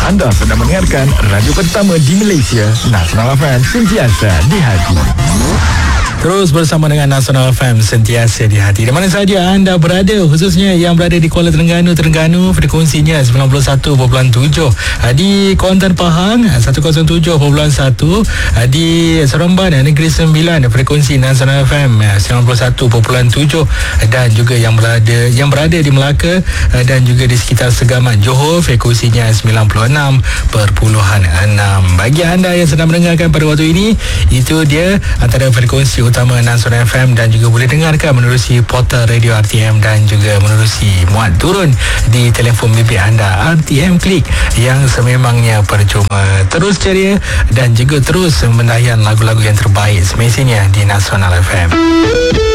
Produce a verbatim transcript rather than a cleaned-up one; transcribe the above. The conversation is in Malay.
Anda sedang mendengarkan radio pertama di Malaysia, Nasional F M, sentiasa di hati. Terus bersama dengan Nasional F M, sentiasa di hati. Di mana saja anda berada, khususnya yang berada di Kuala Terengganu, Terengganu, frekuensinya sembilan puluh satu perpuluhan tujuh, di Kuantan Pahang seratus tujuh perpuluhan satu, di Seremban Negeri Sembilan, frekuensi Nasional F M sembilan puluh satu perpuluhan tujuh, dan juga yang berada yang berada di Melaka dan juga di sekitar Segamat Johor, frekuensinya sembilan puluh enam perpuluhan enam. Bagi anda yang sedang mendengarkan pada waktu ini, itu dia antara frekuensi utama Nasional F M, dan juga boleh dengarkan menerusi portal radio R T M dan juga menerusi muat turun di telefon bimbit anda R T M Klik yang sememangnya percuma. Terus ceria dan juga terus mendayan lagu-lagu yang terbaik semestinya di Nasional F M.